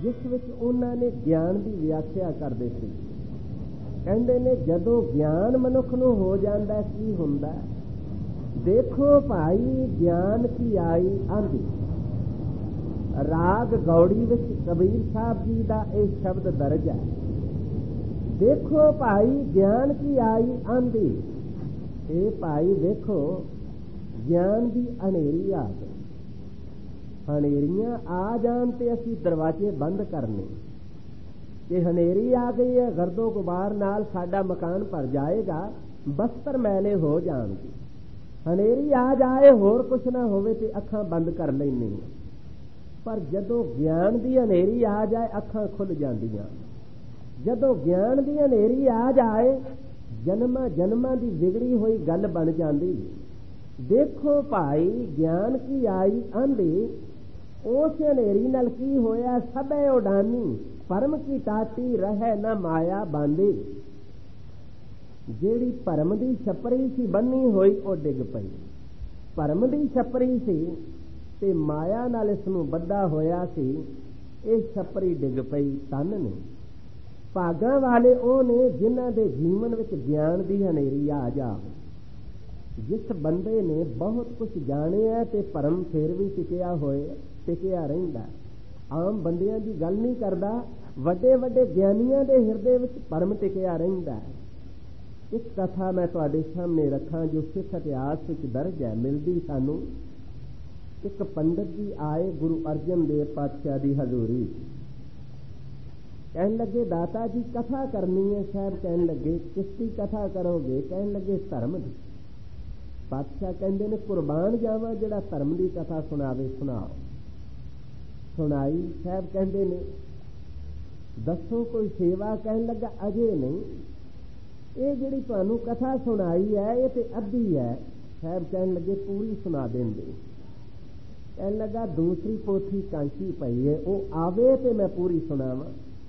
ਜਿਸ ਵਿੱਚ ਉਹਨਾਂ ਨੇ ਗਿਆਨ ਦੀ ਵਿਆਖਿਆ ਕਰਦੇ ਸੀ। ਕਹਿੰਦੇ ਨੇ ਜਦੋਂ ਗਿਆਨ ਮਨੁੱਖ ਨੂੰ ਹੋ ਜਾਂਦਾ ਕੀ ਹੁੰਦਾ? ਦੇਖੋ ਭਾਈ ਗਿਆਨ ਕੀ ਆਈ ਆਂधी। ਰਾਗ ਗੌੜੀ ਵਿੱਚ ਕਬੀਰ ਸਾਹਿਬ ਜੀ ਦਾ ਇਹ ਸ਼ਬਦ ਦਰਜ ਹੈ। ਦੇਖੋ ਭਾਈ ਗਿਆਨ ਕੀ ਆਈ ਆਂधी। ਇਹ ਭਾਈ ਦੇਖੋ ਗਿਆਨ ਦੀ ਹਨੇਰੀ ਆ ਗਈ। ਹਨੇਰੀਆਂ ਆ ਜਾਣ ਤੇ ਅਸੀਂ ਦਰਵਾਜ਼ੇ ਬੰਦ ਕਰਨੇ ਕਿ ਹਨੇਰੀ ਆ ਗਈ ਹੈ, ਗਰਦੋ ਗੁਬਾਰ ਨਾਲ ਸਾਡਾ ਮਕਾਨ ਭਰ ਜਾਏਗਾ, ਬਸਤਰ ਮੈਲੇ ਹੋ ਜਾਣਗੇ। ਹਨੇਰੀ ਆ ਜਾਏ, ਹੋਰ ਕੁਛ ਨਾ ਹੋਵੇ ਤੇ ਅੱਖਾਂ ਬੰਦ ਕਰ ਲੈਂਦੇ ਹਾਂ। ਪਰ ਜਦੋਂ ਗਿਆਨ ਦੀ ਹਨੇਰੀ ਆ ਜਾਏ ਅੱਖਾਂ ਖੁੱਲ ਜਾਂਦੀਆਂ। ਜਦੋਂ ਗਿਆਨ ਦੀ ਹਨੇਰੀ ਆ ਜਾਏ ਜਨਮਾਂ ਜਨਮਾਂ ਦੀ ਵਿਗੜੀ ਹੋਈ ਗੱਲ ਬਣ ਜਾਂਦੀ। ਦੇਖੋ ਭਾਈ ਗਿਆਨ ਕੀ ਆਈ ਆਂधी। ਉਸ ਹਨੇਰੀ ਨਾਲ ਕੀ ਹੋਇਆ? ਸਭੇ ਉਡਾਨੀ ਭਰਮ ਕੀ ਟਾਟੀ ਰਹਿ ਨਾ ਮਾਇਆ ਬਾਂਦੀ। ਜਿਹੜੀ ਭਰਮ ਦੀ ਛਪਰੀ ਸੀ ਬੰਨੀ ਹੋਈ ਉਹ ਡਿੱਗ ਪਈ। ਭਰਮ ਦੀ ਛਪਰੀ ਸੀ ਤੇ ਮਾਇਆ ਨਾਲ ਇਸ ਨੂੰ ਬੱਧਾ ਹੋਇਆ ਸੀ। ਇਹ ਛਪਰੀ ਡਿੱਗ ਪਈ। ਧੰਨ ਨੇ ਭਾਗਾਂ ਵਾਲੇ ਉਹ ਨੇ ਜਿਨ੍ਹਾਂ ਦੇ ਜੀਵਨ ਵਿੱਚ ਗਿਆਨ ਦੀ ਹਨੇਰੀ ਆ ਜਾਵੇ। ਜਿਸ ਬੰਦੇ ਨੇ ਬਹੁਤ ਕੁਝ ਜਾਣਿਆ ਤੇ ਭਰਮ ਫੇਰ ਵੀ ਟਿਕਿਆ ਰਹਿੰਦਾ। ਆਮ ਬੰਦਿਆਂ ਦੀ ਗੱਲ ਨਹੀਂ ਕਰਦਾ, ਵੱਡੇ ਵੱਡੇ ਗਿਆਨੀਆਂ ਦੇ ਹਿਰਦੇ ਵਿੱਚ ਭਰਮ ਟਿਕਿਆ ਰਹਿੰਦਾ। ਇੱਕ ਕਥਾ ਮੈਂ ਤੁਹਾਡੇ ਸਾਹਮਣੇ ਰੱਖਾਂ ਜੋ ਸਿੱਖ ਇਤਿਹਾਸ ਵਿੱਚ ਦਰਜ ਹੈ, ਮਿਲਦੀ ਸਾਨੂੰ। ਇੱਕ ਪੰਡਤ ਜੀ ਆਏ ਗੁਰੂ ਅਰਜਨ ਦੇਵ ਪਾਤਸ਼ਾਹ ਦੀ ਹਜ਼ੂਰੀ। ਕਹਿਣ ਲੱਗੇ ਦਾਤਾ ਜੀ ਕਥਾ ਕਰਨੀ ਹੈ। ਸਾਹਿਬ ਕਹਿਣ ਲੱਗੇ ਕਿਸ ਦੀ ਕਥਾ ਕਰੋਗੇ? ਕਹਿਣ ਲੱਗੇ ਧਰਮ ਦੀ। ਪਾਤਸ਼ਾਹ ਕਹਿੰਦੇ ਨੇ ਕੁਰਬਾਨ ਜਾਵਾਂ ਜਿਹੜਾ ਧਰਮ ਦੀ ਕਥਾ ਸੁਣਾਵੇ। ਸੁਣਾਓ। ਸੁਣਾਈ। ਸਾਹਿਬ ਕਹਿੰਦੇ ਨੇ ਦੱਸੋ ਕੋਈ ਸੇਵਾ? ਕਹਿਣ ਲੱਗਾ ਅਜੇ ਨਹੀਂ, ਇਹ ਜਿਹੜੀ ਤੁਹਾਨੂੰ ਕਥਾ ਸੁਣਾਈ ਹੈ ਇਹ ਤੇ ਅੱਧੀ ਹੈ। ਸਾਹਿਬ ਕਹਿਣ ਲੱਗੇ ਪੂਰੀ ਸੁਣਾ ਦਿੰਦੇ। ਕਹਿਣ ਲੱਗਾ ਦੂਸਰੀ ਪੋਥੀ ਕਾਂਚੀ ਪਈ ਹੈ, ਉਹ ਆਵੇ ਤੇ ਮੈਂ ਪੂਰੀ ਸੁਣਾਵਾਂ।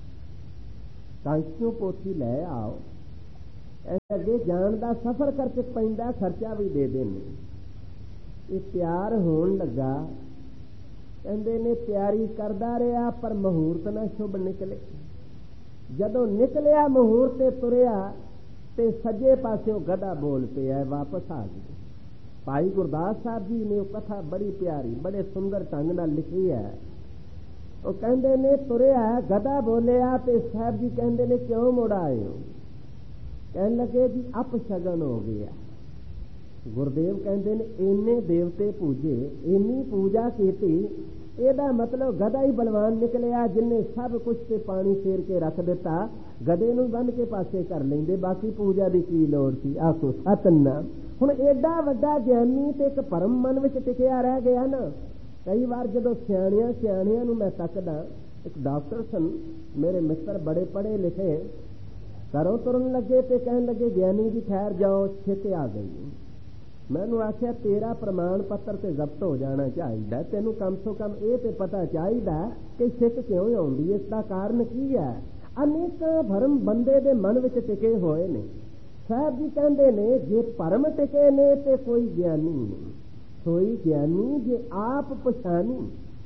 ਕਾਂਚੀਓ ਪੋਥੀ ਲੈ ਆਓ। ਅੱਗੇ ਜਾਣ ਦਾ ਸਫ਼ਰ ਕਰਕੇ ਪੈਂਦਾ, ਖਰਚਾ ਵੀ ਦੇ ਦੇਣੇ। ਇਹ ਤਿਆਰ ਹੋਣ ਲੱਗਾ। ਕਹਿੰਦੇ ਨੇ ਤਿਆਰੀ ਕਰਦਾ ਰਿਹਾ ਪਰ ਮਹੂਰਤ ਨਾ ਸ਼ੁਭ ਨਿਕਲੇ। ਜਦੋਂ ਨਿਕਲਿਆ ਮਹੂਰਤ ਤੇ ਤੁਰਿਆ ਤੇ ਸੱਜੇ ਪਾਸਿਓਂ ਗਧਾ ਬੋਲ ਪਿਆ, ਵਾਪਸ ਆ ਗਏ। ਭਾਈ ਗੁਰਦਾਸ ਸਾਹਿਬ ਜੀ ਨੇ ਉਹ ਕਥਾ ਬੜੀ ਪਿਆਰੀ ਬੜੇ ਸੁੰਦਰ ਢੰਗ ਨਾਲ ਲਿਖੀ ਹੈ। ਉਹ ਕਹਿੰਦੇ ਨੇ ਤੁਰਿਆ ਗਧਾ ਬੋਲਿਆ ਤੇ ਸਾਹਿਬ ਜੀ ਕਹਿੰਦੇ ਨੇ ਕਿਉਂ ਮੁੜ ਆਏ ਹੋ? ਕਹਿਣ ਲੱਗੇ ਜੀ ਅਪਸ਼ਗਨ ਹੋ ਗਿਆ। ਗੁਰਦੇਵ ਕਹਿੰਦੇ ਨੇ ਇੰਨੇ ਦੇਵਤੇ ਪੂਜੇ, ਇੰਨੀ ਪੂਜਾ ਕੀਤੀ, ਇਹਦਾ ਮਤਲਬ ਗਧਾ ਹੀ ਬਲਵਾਨ ਨਿਕਲਿਆ ਜਿੰਨੇ ਸਭ ਕੁਛ ਤੇ ਪਾਣੀ ਫੇਰ ਕੇ ਰੱਖ ਦਿੱਤਾ। ਗਧੇ ਨੂੰ ਬੰਨ ਕੇ ਪਾਸੇ ਕਰ ਲੈਂਦੇ, ਬਾਕੀ ਪੂਜਾ ਦੀ ਕੀ ਲੋੜ ਸੀ? ਆਖੋ ਸਤਿਨਾਮ। ਹੁਣ ਏਡਾ ਵੱਡਾ ਗਿਆਨੀ ਤੇ ਇੱਕ ਭਰਮ ਮਨ ਵਿੱਚ ਟਿਕਿਆ ਰਹਿ ਗਿਆ ਨਾ। ਕਈ ਵਾਰ ਜਦੋਂ ਸਿਆਣਿਆਂ ਨੂੰ ਮੈਂ ਤੱਕਦਾ, ਇੱਕ ਡਾਕਟਰ ਸਨ ਮੇਰੇ ਮਿੱਤਰ, ਬੜੇ ਪੜ੍ਹੇ ਲਿਖੇ, ਘਰੋਂ ਤੁਰਨ ਲੱਗੇ ਤੇ ਕਹਿਣ ਲੱਗੇ ਗਿਆਨੀ ਜੀ ਠਹਿਰ ਜਾਓ, ਛਿੱਕ ਆ ਗਈ। ਮੈਨੂੰ ਆਖਿਆ ਤੇਰਾ ਪ੍ਰਮਾਣ ਪੱਤਰ ਤੇ ਜ਼ਬਤ ਹੋ ਜਾਣਾ ਚਾਹੀਦਾ, ਤੈਨੂੰ ਕਮ ਸੋ ਕਮ ਇਹ ਤੇ ਪਤਾ ਚਾਹੀਦਾ ਕਿ ਛਿੱਕ ਕਿਉਂ ਆਉਂਦੀ, ਇਸ ਦਾ ਕਾਰਨ ਕੀ ਹੈ? ਅਨੇਕਾਂ ਭਰਮ ਬੰਦੇ ਦੇ ਮਨ ਵਿੱਚ ਟਿਕੇ ਹੋਏ ਨੇ। ਸਾਹਿਬ ਜੀ ਕਹਿੰਦੇ ਨੇ ਜੇ ਭਰਮ ਟਿਕੇ ਨੇ ਤੇ ਕੋਈ ਗਿਆਨੀ ਨਹੀਂ। ਸੋਈ ਗਿਆਨੀ ਜੇ ਆਪ ਪਛਾਣੀ।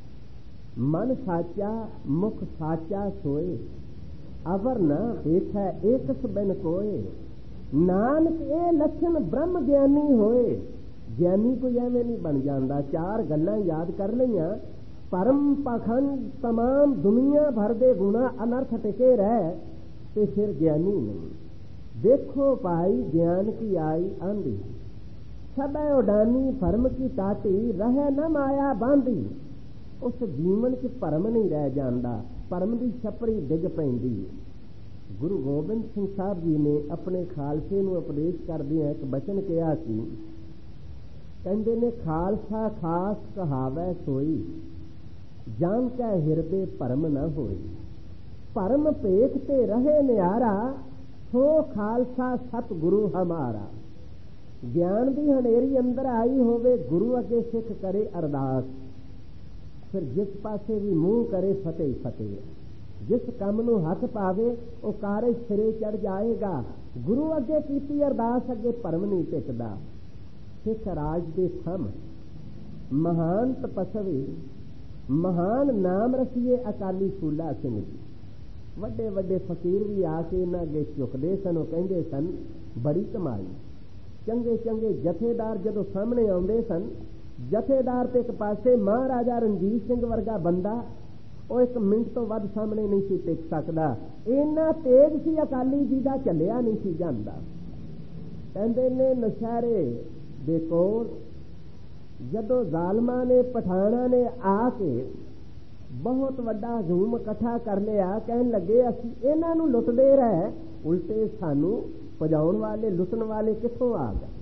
ਮਨ ਸਾਚਾ ਮੁਖ ਸਾਚਾ ਸੋਏ, ਅਵਰ ਨਾ ਵੇਖੈ ਏਕਸ ਬਿਨ ਕੋਏ। ਨਾਨਕ ਇਹ ਲੱਛਣ ਬ੍ਰਹਮ ਗਿਆਨੀ ਹੋਏ। ਗਿਆਨੀ ਕੋਈ ਐਵੇਂ ਨਹੀਂ ਬਣ ਜਾਂਦਾ। ਚਾਰ ਗੱਲਾਂ ਯਾਦ ਕਰ ਲਈਆਂ, ਭਰਮ ਪਾਖੰਡ ਤਮਾਮ ਦੁਨੀਆ ਭਰ ਦੇ ਗੁਣਾ ਅਨਰਥ ਟਿਕੇ ਰਹਿ ਤੇ ਫਿਰ ਗਿਆਨੀ ਨਹੀਂ। ਦੇਖੋ ਭਾਈ ਗਿਆਨ ਕੀ ਆਈ ਆਂधी। ਸਭੈ ਉਡਾਨੀ ਭਰਮ ਕੀ ਟਾਟੀ ਰਹਿ ਨਾ ਮਾਇਆ ਬਾਂਧੀ। ਉਸ ਜੀਵਨ ਚ ਭਰਮ ਨਹੀਂ ਰਹਿ ਜਾਂਦਾ, ਭਰਮ ਦੀ ਛਪਰੀ ਡਿੱਗ ਪੈਂਦੀ। ਗੁਰੂ ਗੋਬਿੰਦ ਸਿੰਘ ਸਾਹਿਬ ਜੀ ਨੇ ਆਪਣੇ ਖਾਲਸੇ ਨੂੰ ਉਪਦੇਸ਼ ਕਰਦਿਆਂ ਇੱਕ ਬਚਨ ਕਿਹਾ ਸੀ। ਕਹਿੰਦੇ ਨੇ ਖਾਲਸਾ ਖਾਸ ਕਹਾਵੈ ਸੋਈ, ਜਾਨ ਕੈ ਹਿਰਦੇ ਭਰਮ ਨਾ ਹੋਈ। ਭਰਮ ਭੇਖ ਤੇ ਰਹੇ ਨਿਆਰਾ, ਸੋ ਖਾਲਸਾ ਸਤਿਗੁਰੂ ਹਮਾਰਾ। ਗਿਆਨ ਦੀ ਹਨੇਰੀ ਅੰਦਰ ਆਈ ਹੋਵੇ, ਗੁਰੂ ਅੱਗੇ ਸਿੱਖ ਕਰੇ ਅਰਦਾਸ, ਫਿਰ ਜਿਸ ਪਾਸੇ ਵੀ ਮੂੰਹ ਕਰੇ ਫਤਿਹ ਫਤਿਹ। ਜਿਸ ਕੰਮ ਨੂੰ ਹੱਥ ਪਾਵੇ ਉਹ ਕਾਰਜ ਸਿਰੇ ਚੜ ਜਾਏਗਾ। ਗੁਰੂ ਅੱਗੇ ਕੀਤੀ ਅਰਦਾਸ ਅੱਗੇ ਭਰਮ ਨਹੀਂ ਟਿਕਦਾ। ਸਿੱਖ ਰਾਜ ਦੇ ਥੰਮ ਮਹਾਨ ਤਪਸਵੀ ਮਹਾਨ ਨਾਮ ਰਸੀਏ ਅਕਾਲੀ ਫੂਲਾ ਸਿੰਘ ਜੀ। ਵੱਡੇ ਵੱਡੇ ਫਕੀਰ ਵੀ ਆ ਕੇ ਇਹਨਾਂ ਅੱਗੇ ਝੁਕਦੇ ਸਨ। ਉਹ ਕਹਿੰਦੇ ਸਨ ਬੜੀ ਕਮਾਈ। ਚੰਗੇ ਚੰਗੇ ਜਥੇਦਾਰ ਜਦੋਂ ਸਾਹਮਣੇ ਆਉਂਦੇ ਸਨ, ਜਥੇਦਾਰ ਤੇ ਇੱਕ ਪਾਸੇ ਮਹਾਰਾਜਾ ਰਣਜੀਤ ਸਿੰਘ ਵਰਗਾ ਬੰਦਾ, ਉਹ 1 ਮਿੰਟ ਤੋਂ ਵੱਧ ਸਾਹਮਣੇ ਨਹੀਂ ਸੀ ਟਿਕ ਸਕਦਾ। ਇੰਨਾ ਤੇਜ਼ ਸੀ ਅਕਾਲੀ ਜੀ ਦਾ, ਚੱਲਿਆ ਨਹੀਂ ਸੀ ਜਾਂਦਾ। ਕਹਿੰਦੇ ਨੇ ਨਸ਼ਹਿਰੇ ਦੇ ਕੋਲ ਜਦੋਂ ਜ਼ਾਲਮਾਂ ਨੇ, ਪਠਾਣਾ ਨੇ ਆ ਕੇ ਬਹੁਤ ਵੱਡਾ ਹਜੂਮ ਇਕੱਠਾ ਕਰ ਲਿਆ, ਕਹਿਣ ਲੱਗੇ ਅਸੀਂ ਇਹਨਾਂ ਨੂੰ ਲੁੱਟਦੇ ਰਹੇ, ਉਲਟੇ ਸਾਨੂੰ ਭਜਾਉਣ ਵਾਲੇ, ਲੁੱਟਣ ਵਾਲੇ ਕਿੱਥੋਂ ਆ ਗਏ।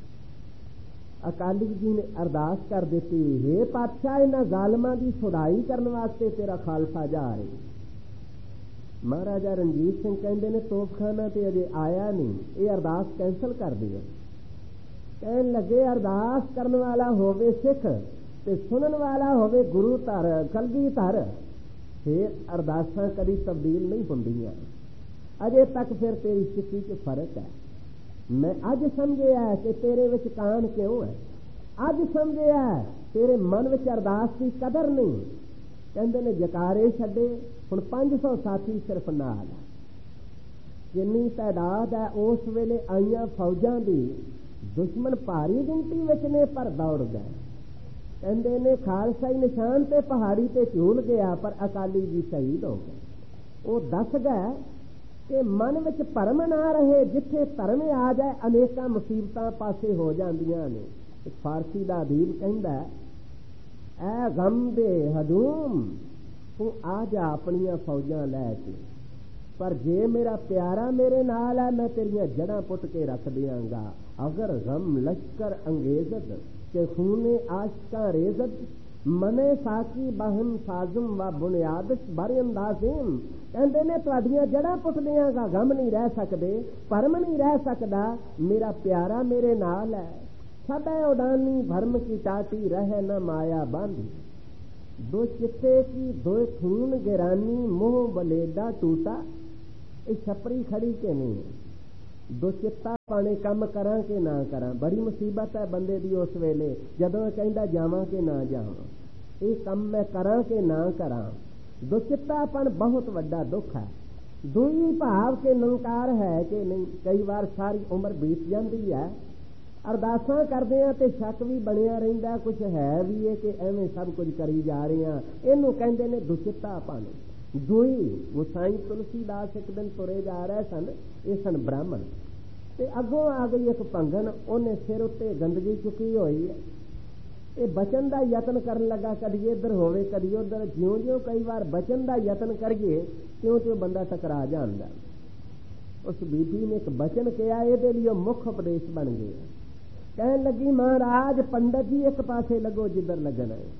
ਅਕਾਲੀ ਜੀ ਨੇ ਅਰਦਾਸ ਕਰ ਦਿੱਤੀ, ਹੇ ਪਾਤਸ਼ਾਹ, ਇਹਨਾਂ ਜ਼ਾਲਮਾਂ ਦੀ ਸੁਧਾਈ ਕਰਨ ਵਾਸਤੇ ਤੇਰਾ ਖਾਲਸਾ ਜਾ ਰਿਹਾ। ਮਹਾਰਾਜਾ ਰਣਜੀਤ ਸਿੰਘ ਕਹਿੰਦੇ ਨੇ ਤੋਪਖਾਨਾ ਤੇ ਅਜੇ ਆਇਆ ਨਹੀਂ, ਇਹ ਅਰਦਾਸ ਕੈਂਸਲ ਕਰ ਦਿਓ। ਕਹਿਣ ਲੱਗੇ ਅਰਦਾਸ ਕਰਨ ਵਾਲਾ ਹੋਵੇ ਸਿੱਖ ਤੇ ਸੁਣਨ ਵਾਲਾ ਹੋਵੇ ਗੁਰੂ ਧਰ, ਕਲਗੀ ਧਰ, ਫਿਰ ਅਰਦਾਸਾਂ ਕਦੀ ਤਬਦੀਲ ਨਹੀਂ ਹੁੰਦੀਆਂ। ਅਜੇ ਤੱਕ ਫਿਰ ਤੇਰੀ ਸਿੱਖੀ 'ਚ ਫਰਕ ਹੈ। ਮੈਂ ਅੱਜ ਸਮਝਿਆ ਕਿ ਤੇਰੇ ਵਿੱਚ ਕਾਨ ਕਿਉਂ ਹੈ, ਅੱਜ ਸਮਝਿਆ ਤੇਰੇ ਮਨ ਵਿੱਚ ਅਰਦਾਸ ਦੀ ਕਦਰ ਨਹੀਂ। ਕਹਿੰਦੇ ਨੇ ਜਕਾਰੇ ਛੱਡੇ, ਹੁਣ 500 ਸਾਥੀ ਸਿਰਫ ਨਾਲ। ਜਿੰਨੀ ਤਾਦਾਦ ਹੈ ਉਸ ਵੇਲੇ ਆਈਆਂ ਫੌਜਾਂ ਦੀ, ਦੁਸ਼ਮਣ ਭਾਰੀ ਗਿਣਤੀ ਵਿੱਚ ਨੇ ਪਰ ਦੌੜ ਗਏ। ਕਹਿੰਦੇ ਨੇ ਖਾਲਸਾਈ ਨਿਸ਼ਾਨ ਤੇ ਪਹਾੜੀ ਤੇ ਝੂਲ ਗਿਆ, ਪਰ ਅਕਾਲੀ ਜੀ ਸ਼ਹੀਦ ਹੋ ਗਏ। ਉਹ ਦੱਸ ਗਏ ਕਿ ਮਨ ਵਿੱਚ ਭਰਮ ਨਾ ਰਹੇ, ਜਿੱਥੇ ਧਰਮ ਆ ਜਾਏ ਅਨੇਕਾਂ ਮੁਸੀਬਤਾਂ ਪਾਸੇ ਹੋ ਜਾਂਦੀਆਂ ਨੇ। ਇੱਕ ਫਾਰਸੀ ਦਾ ਅਦੀਬ ਕਹਿੰਦਾ, ਐ ਗਮ ਦੇ ਹਜੂਮ ਤੂੰ ਆ ਜਾ ਆਪਣੀਆਂ ਫੌਜਾਂ ਲੈ ਕੇ, ਪਰ ਜੇ ਮੇਰਾ ਪਿਆਰਾ ਮੇਰੇ ਨਾਲ ਹੈ ਮੈਂ ਤੇਰੀਆਂ ਜੜ੍ਹਾਂ ਪੁੱਟ ਕੇ ਰੱਖ ਦਿਆਂਗਾ। ਅਗਰ ਗਮ ਲਸ਼ਕਰ ਅੰਗੇਜ਼ਤ ਕਿ ਖੂਨੇ ਆਸ਼ਕਾਂ ਰੇਜ਼ਤ, ਮਨੇ ਸਾਕੀ ਬਾਹਮ ਸਾਜ਼ਮ ਵਾ ਬੁਨਿਆਦਸ਼ ਬਾਰੇ ਅੰਦਾਜ਼ੀਮ। ਕਹਿੰਦੇ ਨੇ ਤੁਹਾਡੀਆਂ ਜੜ੍ਹਾਂ ਪੁੱਟ ਦਿਆਂਗਾ, ਗਮ ਨਹੀਂ ਰਹਿ ਸਕਦੇ, ਭਰਮ ਨਹੀਂ ਰਹਿ ਸਕਦਾ, ਮੇਰਾ ਪਿਆਰਾ ਮੇਰੇ ਨਾਲ ਹੈ। ਸਦਾ ਉਡਾਨੀ ਭਰਮ ਕੀ ਟਾਟੀ ਰਹੇ ਨਾ ਮਾਇਆ ਬਾਂਧੀ, दो चित्ते की दो खून गिरानी मोह बलेदा टूटा। ਇਹ ਛਪਰੀ ਖੜੀ ਕੇ ਨਹੀਂ, ਦੋ ਚਿੱਤਾ ਪਾਣੇ ਕੰਮ ਕਰਾਂ ਕਿ ਨਾ ਕਰਾਂ। ਬੜੀ ਮੁਸੀਬਤ ਹੈ ਬੰਦੇ ਦੀ ਉਸ ਵੇਲੇ, ਜਦੋਂ ਕਹਿੰਦਾ ਜਾਵਾਂ ਕਿ ਨਾ ਜਾਵਾਂ, ਇਹ ਕੰਮ ਮੈਂ ਕਰਾਂ ਕਿ ਨਾ ਕਰਾਂ। ਦੋ ਚਿੱਤਾਪਣ ਬਹੁਤ ਵੱਡਾ ਦੁੱਖ ਹੈ। ਦੂਈ ਭਾਵ ਕੇ ਨਿਰੰਕਾਰ ਹੈ ਕਿ ਨਹੀਂ। ਕਈ ਵਾਰ ਸਾਰੀ ਉਮਰ ਬੀਤ ਜਾਂਦੀ ਹੈ, ਅਰਦਾਸਾਂ ਕਰਦੇ ਆ ਤੇ ਸ਼ੱਕ ਵੀ ਬਣਿਆ ਰਹਿੰਦਾ, ਕੁਝ ਹੈ ਵੀ ਇਹ ਕਿ ਐਵੇਂ ਸਭ ਕੁਝ ਕਰੀ ਜਾ ਰਹੇ ਆ। ਇਹਨੂੰ ਕਹਿੰਦੇ ਨੇ ਦੁਚਿੱਤਾਪਣ। ਦੂਈ ਗੁਸਾਈ ਤੁਲਸੀਦਾਸ ਇੱਕ ਦਿਨ ਤੁਰੇ ਜਾ ਰਹੇ ਸਨ, ਇਹ ਸਨ ਬ੍ਰਾਹਮਣ, ਤੇ ਅੱਗੋਂ ਆ ਗਈ ਇੱਕ ਭੰਗਣ, ਉਹਨੇ ਸਿਰ ਉੱਤੇ ਗੰਦਗੀ ਚੁੱਕੀ ਹੋਈ ਹੈ। ਇਹ ਬਚਨ ਦਾ ਯਤਨ ਕਰਨ ਲੱਗਾ, ਕਦੀ ਇੱਧਰ ਹੋਵੇ ਕਦੀ ਉੱਧਰ। ਜਿਉਂ ਜਿਉਂ ਕਈ ਵਾਰ ਬਚਨ ਦਾ ਯਤਨ ਕਰੀਏ ਤਿਉਂ ਤਿਉਂ ਬੰਦਾ ਟਕਰਾ ਜਾਂਦਾ। ਉਸ ਬੀਬੀ ਨੇ ਇੱਕ ਬਚਨ ਕਿਹਾ, ਇਹਦੇ ਲਈ ਉਹ ਮੁੱਖ ਉਪਦੇਸ਼ ਬਣ ਗਿਆ। ਕਹਿਣ ਲੱਗੀ, ਮਹਾਰਾਜ ਪੰਡਤ ਜੀ ਇੱਕ ਪਾਸੇ ਲੱਗੋ ਜਿੱਧਰ ਲੱਗਣਾ ਹੈ।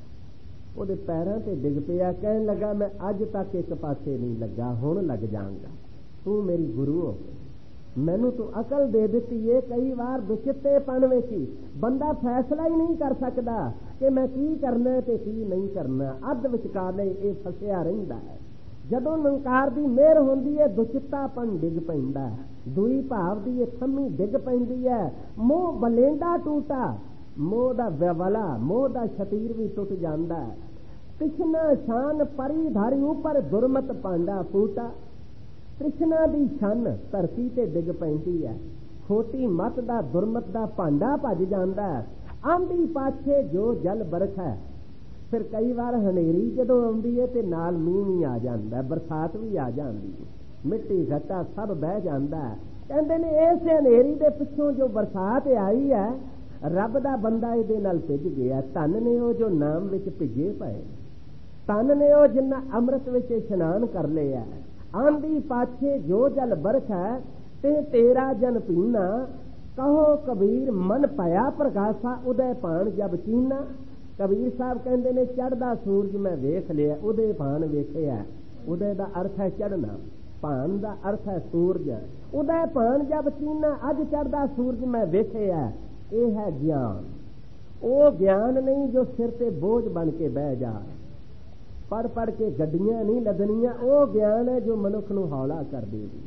ਉਹਦੇ ਪੈਰਾਂ ਤੇ ਡਿੱਗ ਪਿਆ, ਕਹਿਣ ਲੱਗਾ ਮੈਂ ਅੱਜ ਤੱਕ ਇੱਕ ਪਾਸੇ ਨਹੀਂ ਲੱਗਾ, ਹੁਣ ਲੱਗ ਜਾਵਾਂਗਾ। ਤੂੰ ਮੇਰੀ ਗੁਰੂ ਹੋ, ਮੈਨੂੰ ਤੂੰ ਅਕਲ ਦੇ ਦਿੱਤੀ ਏ। ਕਈ ਵਾਰ ਦੁਚਿੱਤੇਪਣ ਵਿੱਚ ਹੀ ਬੰਦਾ ਫੈਸਲਾ ਹੀ ਨਹੀਂ ਕਰ ਸਕਦਾ ਕਿ ਮੈਂ ਕੀ ਕਰਨਾ ਤੇ ਕੀ ਨਹੀਂ ਕਰਨਾ। ਅੱਧ ਵਿਚਕਾਲੇ ਇਹ ਫਸਿਆ ਰਹਿੰਦਾ ਹੈ। ਜਦੋਂ ਨਿਰੰਕਾਰ ਦੀ ਮਿਹਰ ਹੁੰਦੀ ਹੈ, ਦੁਚਿੱਤਾਪਣ ਡਿੱਗ ਪੈਂਦਾ ਹੈ। ਦੂਈ ਭਾਵ ਦੀ ਇਹ ਥੰਮੀ ਡਿੱਗ ਪੈਂਦੀ ਹੈ। ਮੋਹ ਬਲੇਂਡਾ ਟੂਟਾ, ਮੋਹ ਦਾ ਵਿਵਲਾ, ਮੋਹ ਦਾ ਸ਼ਤੀਰ ਵੀ ਟੁੱਟ ਜਾਂਦਾ ਹੈ। ਕ੍ਰਿਸ਼ਨਾ ਸ਼ਾਨ ਪਰੀ ਧਾਰੀ ਉੱਪਰ ਦੁਰਮਤ ਪਾਂਡਾ ਫੂਟਾ। ਕ੍ਰਿਸ਼ਨਾ ਦੀ ਸ਼ਨ ਧਰਤੀ ਤੇ ਡਿੱਗ ਪੈਂਦੀ ਹੈ। ਖੋਟੀ ਮਤ ਦਾ, ਦੁਰਮਤ ਦਾ ਭਾਂਡਾ ਭੱਜ ਜਾਂਦਾ ਹੈ। ਆਂਦੀ ਪਾਛੇ ਜੋ ਜਲ ਬਰਖ ਹੈ। ਫਿਰ ਕਈ ਵਾਰ ਹਨੇਰੀ ਜਦੋਂ ਆਉਂਦੀ ਹੈ ਤੇ ਨਾਲ ਮੀਂਹ ਵੀ ਆ ਜਾਂਦਾ, ਬਰਸਾਤ ਵੀ ਆ ਜਾਂਦੀ ਹੈ, ਮਿੱਟੀ ਘੱਟਾ ਸਭ ਬਹਿ ਜਾਂਦਾ ਹੈ। ਕਹਿੰਦੇ ਨੇ ਇਸ ਹਨੇਰੀ ਦੇ ਪਿੱਛੋਂ ਜੋ ਬਰਸਾਤ ਆਈ ਹੈ, ਰੱਬ ਦਾ ਬੰਦਾ ਇਹਦੇ ਨਾਲ ਭਿੱਜ ਗਿਆ। ਧਨ ਨੇ ਉਹ ਜੋ ਨਾਮ ਵਿੱਚ ਭਿੱਜੇ ਪਏ, ਧਨ ਨੇ ਉਹ ਜਿੰਨਾ ਅੰਮ੍ਰਿਤ ਵਿੱਚ ਇਸ਼ਨਾਨ ਕਰ ਲਿਆ। ਆਂਦੀ ਪਾਛੇ ਜੋ ਜਲ ਬਰਖ ਹੈ ਤੇ ਤੇਰਾ ਜਨ ਪੀਣਾ। ਕਹੋ ਕਬੀਰ ਮਨ ਭਇਆ ਪ੍ਰਗਾਸਾ ਉਦੈ ਭਾਣ ਜਬ ਚੀਨਾ। ਕਬੀਰ ਸਾਹਿਬ ਕਹਿੰਦੇ ਨੇ ਚੜ੍ਹਦਾ ਸੂਰਜ ਮੈਂ ਵੇਖ ਲਿਆ, ਉਦੇ ਭਾਣ ਵੇਖਿਆ। ਉਦੇ ਦਾ ਅਰਥ ਹੈ ਚੜ੍ਹਨਾ, ਭਾਣ ਦਾ ਅਰਥ ਹੈ ਸੂਰਜ। ਉਦੈ ਭਾਣ ਜਬ ਚੀਨਾ, ਅੱਜ ਚੜ੍ਹਦਾ ਸੂਰਜ ਮੈਂ ਵੇਖਿਆ। ਇਹ ਹੈ ਗਿਆਨ। ਉਹ ਗਿਆਨ ਨਹੀਂ ਜੋ ਸਿਰ ਤੇ ਬੋਝ ਬਣ ਕੇ ਬਹਿ ਜਾ, ਪੜ੍ਹ ਪੜ੍ਹ ਕੇ ਗੱਡੀਆਂ ਨਹੀਂ ਲੱਦਣੀਆਂ। ਉਹ ਗਿਆਨ ਹੈ ਜੋ ਮਨੁੱਖ ਨੂੰ ਹੌਲਾ ਕਰ ਦੇਗੀ।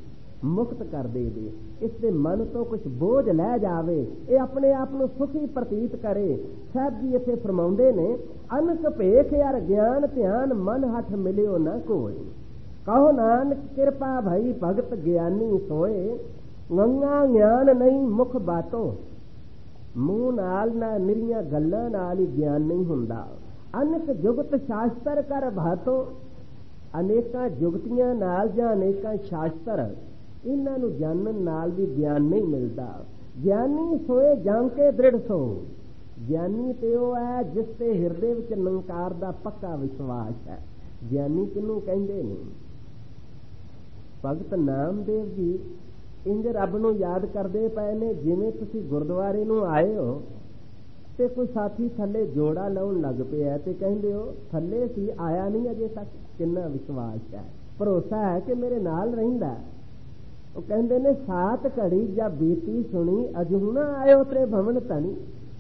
ਮੁਕਤ ਕਰ ਦੇਵੇ, ਇਸ ਦੇ ਮਨ ਤੋਂ ਕੁਝ ਬੋਝ ਲੈ ਜਾਵੇ, ਇਹ ਆਪਣੇ ਆਪ ਨੂੰ ਸੁਖੀ ਪ੍ਰਤੀਤ ਕਰੇ। ਸਾਹਿਬ ਜੀ ਇੱਥੇ ਫਰਮਾਉਂਦੇ ਨੇ, ਅਨਕ ਭੇਖ ਅਰ ਗਿਆਨ ਧਿਆਨ ਮਨ ਹੱਠ ਮਿਲਿਓ ਨਾ ਕੋਈ, ਕਹੋ ਨਾਨਕ ਕਿਰਪਾ ਭਈ ਭਗਤ ਗਿਆਨੀ ਸੋਏ, ਗੰਗਾ ਗਿਆਨ ਨਹੀਂ ਮੁਖ ਬਾਤੋ, ਮੂੰਹ ਨਾਲ ਨਾ ਨਿਰੀਆਂ ਗੱਲਾਂ ਨਾਲ ਹੀ ਗਿਆਨ ਨਹੀਂ ਹੁੰਦਾ। ਅਨਕ ਜੁਗਤ ਸ਼ਾਸਤਰ ਕਰ ਭਾਤੋ, ਅਨੇਕਾਂ ਜੁਗਤੀਆਂ ਨਾਲ ਜਾਂ ਅਨੇਕਾਂ ਸ਼ਾਸਤਰ, ਇਹਨਾਂ ਨੂੰ ਜਾਣਨ ਨਾਲ ਵੀ ਗਿਆਨ ਨਹੀਂ ਮਿਲਦਾ। ਗਿਆਨੀ ਸੋਏ ਜਾਂ ਕੇ ਦ੍ਰਿੜ ਸੋ, ਗਿਆਨੀ ਤੇ ਉਹ ਹੈ ਜਿਸ ਤੇ ਹਿਰਦੇ ਵਿੱਚ ਨਿਰੰਕਾਰ ਦਾ ਪੱਕਾ ਵਿਸ਼ਵਾਸ ਹੈ। ਗਿਆਨੀ ਕਿਹਨੂੰ ਕਹਿੰਦੇ ਨੇ? ਭਗਤ ਨਾਮਦੇਵ ਜੀ ਇੰਜ ਰੱਬ ਨੂੰ ਯਾਦ ਕਰਦੇ ਪਏ ਨੇ, ਜਿਵੇਂ ਤੁਸੀਂ ਗੁਰਦੁਆਰੇ ਨੂੰ ਆਏ ਹੋ ਤੇ ਕੋਈ ਸਾਥੀ ਥੱਲੇ ਜੋੜਾ ਲਾਉਣ ਲੱਗ ਪਿਆ ਤੇ ਕਹਿੰਦੇ ਹੋ ਥੱਲੇ ਸੀ, ਆਇਆ ਨਹੀਂ ਅਜੇ ਤੱਕ। ਕਿੰਨਾ ਵਿਸ਼ਵਾਸ ਹੈ, ਭਰੋਸਾ ਹੈ ਕਿ ਮੇਰੇ ਨਾਲ ਰਹਿੰਦਾ। ਉਹ ਕਹਿੰਦੇ ਨੇ, ਸਾਤ ਘੜੀ ਜਾਂ ਬੀਤੀ ਸੁਣੀ ਅਜੂ ਨਾ ਆਇਓ ਤੇਰੇ ਭਵਨ ਤਣੀ।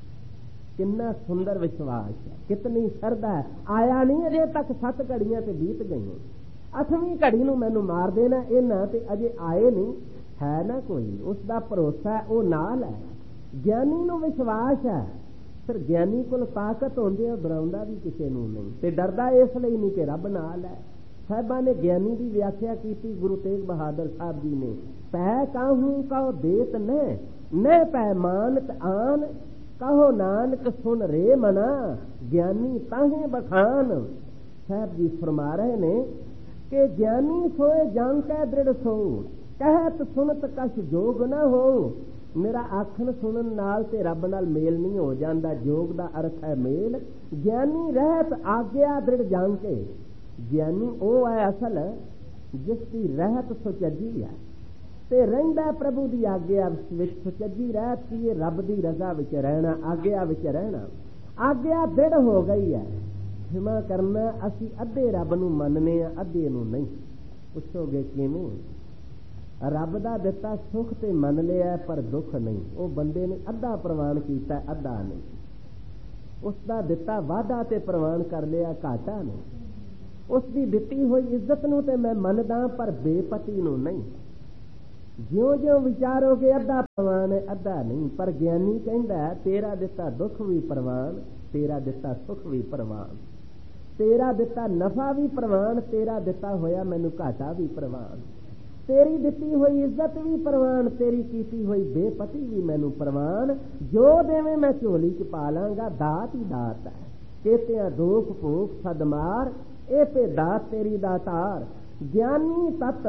ਕਿੰਨਾ ਸੁੰਦਰ ਵਿਸ਼ਵਾਸ ਹੈ, ਕਿਤਨੀ ਸ਼ਰਧਾ ਹੈ। ਆਇਆ ਨਹੀਂ ਅਜੇ ਤੱਕ, 7 ਘੜੀਆਂ ਤੇ ਬੀਤ ਗਈਆਂ, 8ਵੀਂ ਘੜੀ ਨੂੰ ਮੈਨੂੰ ਮਾਰ ਦੇਣਾ ਇਹਨਾਂ, ਤੇ ਅਜੇ ਆਏ ਨਹੀਂ। ਹੈ ਨਾ ਕੋਈ ਉਸ ਦਾ ਭਰੋਸਾ, ਉਹ ਨਾਲ ਹੈ। ਗਿਆਨੀ ਨੂੰ ਵਿਸ਼ਵਾਸ ਹੈ, ਫਿਰ ਗਿਆਨੀ ਕੋਲ ਤਾਕਤ ਹੁੰਦੀ ਹੈ, ਡਰਾਉਂਦਾ ਵੀ ਕਿਸੇ ਨੂੰ ਨਹੀਂ ਤੇ ਡਰਦਾ ਇਸ ਲਈ ਨਹੀਂ ਕਿ ਰੱਬ ਨਾਲ ਹੈ। ਸਾਹਿਬਾਂ ਨੇ ਗਿਆਨੀ ਦੀ ਵਿਆਖਿਆ ਕੀਤੀ, ਗੁਰੂ ਤੇਗ ਬਹਾਦਰ ਸਾਹਿਬ ਜੀ ਨੇ, ਪੈ ਕਾਹੂ ਕਹੋ ਦੇਤ ਨ ਪੈ ਮਾਨਤ ਆਨ, ਕਹੋ ਨਾਨਕ ਸੁਣ ਰੇ ਮਨਾ, ਗਿਆਨੀ ਤਾਹੇ ਬਖਾਨ। ਸਾਹਿਬ ਜੀ ਫਰਮਾ ਰਹੇ ਨੇ ਕਿ ਗਿਆਨੀ ਸੋਏ ਜਾਂ ਕੈ ਦ੍ਰਿੜ ਸੋ, ਕਹਿਤ ਸੁਣਤ ਕਛ ਜੋਗ ਨਾ ਹੋ। ਮੇਰਾ ਆਖਣ ਸੁਣਨ ਨਾਲ ਤੇ ਰੱਬ ਨਾਲ ਮੇਲ ਨਹੀਂ ਹੋ ਜਾਂਦਾ। ਜੋਗ ਦਾ ਅਰਥ ਹੈ ਮੇਲ। ਗਿਆਨੀ ਰਹਿਤ ਆਗਿਆ ਦ੍ਰਿੜ ਜਾਂ ਕੇ, ਗਿਆਨੀ ਉਹ ਹੈ ਅਸਲ ਜਿਸ ਦੀ ਰਹਿਤ ਸੁਚੱਜੀ ਹੈ ਤੇ ਰਹਿੰਦਾ ਪ੍ਰਭੂ ਦੀ ਆਗਿਆ ਵਿੱਚ। ਸੁਚੱਜੀ ਰਹਿਤ ਕੀ ਹੈ? ਰੱਬ ਦੀ ਰਜ਼ਾ ਵਿੱਚ ਰਹਿਣਾ, ਆਗਿਆ ਵਿੱਚ ਰਹਿਣਾ। ਆਗਿਆ ਦ੍ਰਿੜ ਹੋ ਗਈ ਹੈ। ਖਿਮਾ ਕਰਨਾ, ਅਸੀਂ ਅੱਧੇ ਰੱਬ ਨੂੰ ਮੰਨਨੇ ਆ, ਅੱਧੇ ਨੂੰ ਨਹੀਂ। ਪੁੱਛੋਗੇ ਕਿਵੇਂ? ਰੱਬ ਦਾ ਦਿੱਤਾ ਸੁੱਖ ਤੇ ਮੰਨ ਲਿਆ ਪਰ ਦੁੱਖ ਨਹੀਂ। ਉਹ ਬੰਦੇ ਨੇ ਅੱਧਾ ਪ੍ਰਵਾਨ ਕੀਤਾ, ਅੱਧਾ ਨਹੀਂ। ਉਸ ਦਾ ਦਿੱਤਾ ਵਾਧਾ ਤੇ ਪ੍ਰਵਾਨ ਕਰ ਲਿਆ, ਘਾਟਾ ਨਹੀਂ। ਉਸ ਦੀ ਦਿੱਤੀ ਹੋਈ ਇੱਜ਼ਤ ਨੂੰ ਤੇ ਮੈਂ ਮੰਨਦਾ ਪਰ ਬੇਪਤੀ ਨੂੰ ਨਹੀਂ। ਜਿਉਂ ਜਿਉਂ ਵਿਚਾਰੋਗੇ ਅੱਧਾ ਪ੍ਰਵਾਨ ਹੈ, ਅੱਧਾ ਨਹੀਂ। ਪਰ ਗਿਆਨੀ ਕਹਿੰਦਾ ਤੇਰਾ ਦਿੱਤਾ ਦੁੱਖ ਵੀ ਪ੍ਰਵਾਨ, ਤੇਰਾ ਦਿੱਤਾ ਸੁੱਖ ਵੀ ਪ੍ਰਵਾਨ, ਤੇਰਾ ਦਿੱਤਾ ਨਫਾ ਵੀ ਪ੍ਰਵਾਨ, ਤੇਰਾ ਦਿੱਤਾ ਹੋਇਆ ਮੈਨੂੰ ਘਾਟਾ ਵੀ ਪ੍ਰਵਾਨ, ਤੇਰੀ ਦਿੱਤੀ ਹੋਈ ਇੱਜ਼ਤ ਵੀ ਪ੍ਰਵਾਨ, ਤੇਰੀ ਕੀਤੀ ਹੋਈ ਬੇਪਤੀ ਵੀ ਮੈਨੂੰ ਪ੍ਰਵਾਨ। ਜੋ ਦੇਵੇਂ ਮੈਂ ਝੋਲੀ ਚ ਪਾ ਲਾਂਗਾ, ਦਾਤ ਹੀ ਦਾਤ ਹੈ। ਕੇਤਿਆਂ ਦੋਖ ਭੂਖ ਸਦਮਾਰ, ਇਹ ਤੇ ਦਾਤ ਤੇਰੀ ਦਾਤਾਰ। ਗਿਆਨੀ ਤਤ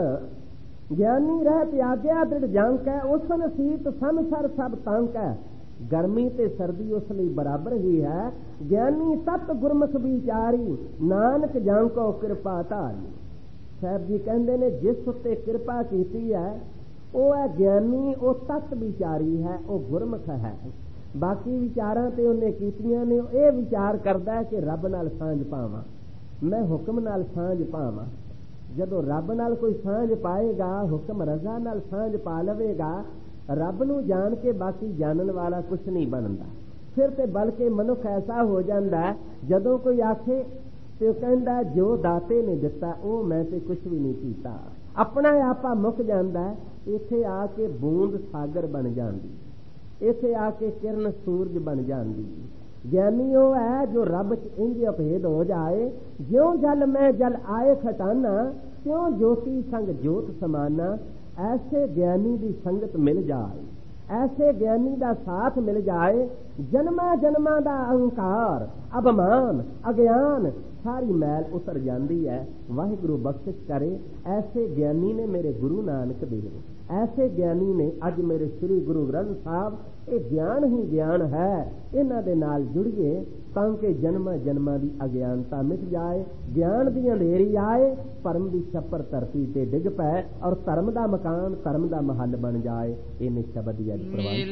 ਗਿਆਨੀ ਰਹਿਤ ਆਗਿਆ ਦ੍ਰਿੜ ਜਾਂਕ ਹੈ, ਉਸਨ ਸੀਤ ਸੰਸਰ ਸਭ ਤੰਕ ਹੈ। ਗਰਮੀ ਤੇ ਸਰਦੀ ਉਸ ਲਈ ਬਰਾਬਰ ਹੀ ਹੈ। ਗਿਆਨੀ ਤਤ ਗੁਰਮੁਖ ਵਿਚਾਰੀ, ਨਾਨਕ ਜਾਂਕੋ ਕਿਰਪਾ ਧਾਰੀ। ਸਾਹਿਬ ਜੀ ਕਹਿੰਦੇ ਨੇ ਜਿਸ ਉੱਤੇ ਕਿਰਪਾ ਕੀਤੀ ਹੈ ਉਹ ਹੈ ਗਿਆਨੀ, ਉਹ ਤਤ ਵਿਚਾਰੀ ਹੈ, ਉਹ ਗੁਰਮੁਖ ਹੈ। ਬਾਕੀ ਵਿਚਾਰਾਂ ਤੇ ਉਹਨੇ ਕੀਤੀਆਂ ਨੇ, ਇਹ ਵਿਚਾਰ ਕਰਦਾ ਕਿ ਰੱਬ ਨਾਲ ਸਾਂਝ ਪਾਵਾਂ, ਮੈਂ ਹੁਕਮ ਨਾਲ ਸਾਂਝ ਪਾਵਾਂ। ਜਦੋਂ ਰੱਬ ਨਾਲ ਕੋਈ ਸਾਂਝ ਪਾਏਗਾ, ਹੁਕਮ ਰਜ਼ਾ ਨਾਲ ਸਾਂਝ ਪਾ ਲਵੇਗਾ, ਰੱਬ ਨੂੰ ਜਾਣ ਕੇ ਬਾਕੀ ਜਾਣਨ ਵਾਲਾ ਕੁਛ ਨਹੀਂ ਬਣਦਾ। ਫਿਰ ਤੇ ਬਲਕਿ ਮਨੁੱਖ ਐਸਾ ਹੋ ਜਾਂਦਾ, ਜਦੋਂ ਕੋਈ ਆਖੇ ਤੇ ਉਹ ਕਹਿੰਦਾ ਜੋ ਦਾਤੇ ਨੇ ਦਿੱਤਾ ਉਹ ਮੈਂ ਤੇ ਕੁਛ ਵੀ ਨਹੀਂ ਕੀਤਾ, ਆਪਣਾ ਆਪਾ ਮੁੱਕ ਜਾਂਦਾ। ਇੱਥੇ ਆ ਕੇ ਬੂੰਦ ਸਾਗਰ ਬਣ ਜਾਂਦੀ, ਇੱਥੇ ਆ ਕੇ ਕਿਰਨ ਸੂਰਜ ਬਣ ਜਾਂਦੀ। ਗਿਆਨੀ ਉਹ ਹੈ ਜੋ ਰੱਬ ਚ ਇੰਜ ਅਭੇਦ ਹੋ ਜਾਏ, ਜਿਉਂ ਜਲ ਮੈਂ ਜਲ ਆਏ ਖਟਾਨਾ, ਤਿਉਂ ਜੋਤੀ ਸੰਗ ਜੋਤ ਸਮਾਨਾ। ਐਸੇ ਗਿਆਨੀ ਦੀ ਸੰਗਤ ਮਿਲ ਜਾਏ, ਐਸੇ ਗਿਆਨੀ ਦਾ ਸਾਥ ਮਿਲ ਜਾਏ, ਜਨਮਾਂ ਜਨਮਾਂ ਦਾ ਅਹੰਕਾਰ ਅਭਿਮਾਨ ਅਗਿਆਨ ਸਾਰੀ ਮੈਲ ਉਤਰ ਜਾਂਦੀ ਹੈ। ਵਾਹਿਗੁਰੂ ਬਖਸ਼ਿਸ਼ ਕਰੇ। ਐਸੇ ਗਿਆਨੀ ਨੇ ਮੇਰੇ ਗੁਰੂ ਨਾਨਕ ਦੇਵ, ਐਸੇ ਗਿਆਨੀ ਨੇ ਅੱਜ ਮੇਰੇ ਸ੍ਰੀ ਗੁਰੂ ਗ੍ਰੰਥ ਸਾਹਿਬ। ਇਹ ਗਿਆਨ ਹੀ ਗਿਆਨ ਹੈ। ਇਹਨਾਂ ਦੇ ਨਾਲ ਜੁੜੀਏ ਤਾਂ ਕਿ ਜਨਮਾਂ ਜਨਮਾਂ ਦੀ ਅਗਿਆਨਤਾ ਮਿਟ ਜਾਏ, ਗਿਆਨ ਦੀ ਅੰਧੇਰੀ ਆਏ, ਭਰਮ ਦੀ ਛੱਪਰ ਧਰਤੀ ਤੇ ਡਿੱਗ ਪਏ ਔਰ ਧਰਮ ਦਾ ਮਕਾਨ, ਧਰਮ ਦਾ ਮਹੱਲ ਬਣ ਜਾਏ। ਇਹਨੇ ਸ਼ਬਦ ਦੀ ਅੱਜ ਪ੍ਰਵਾਨ